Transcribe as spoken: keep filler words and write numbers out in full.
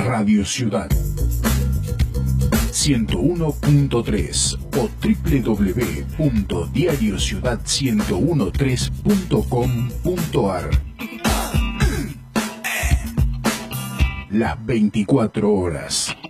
Radio Ciudad ciento uno punto tres o doble u doble u doble u punto diario ciudad ciento trece punto com punto ar. Las veinticuatro horas.